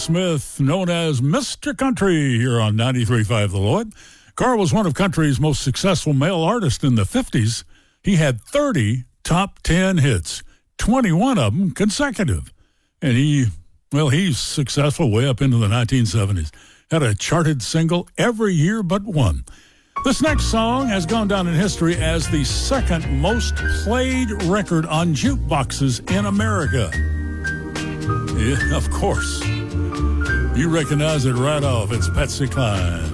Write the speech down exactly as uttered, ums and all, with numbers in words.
Smith, known as Mister Country, here on ninety-three point five The Lloyd. Carl was one of country's most successful male artists in the fifties. He had thirty top ten hits, twenty-one of them consecutive. And he, well, he's successful way up into the nineteen seventies. Had a charted single every year but one. This next song has gone down in history as the second most played record on jukeboxes in America. Yeah, of course. You recognize it right off. It's Patsy Cline.